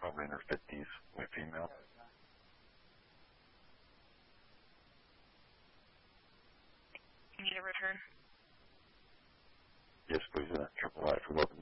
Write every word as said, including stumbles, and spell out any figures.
probably in her fifties, my female. You need a return? Yes, please. Uh, triple I for welcome.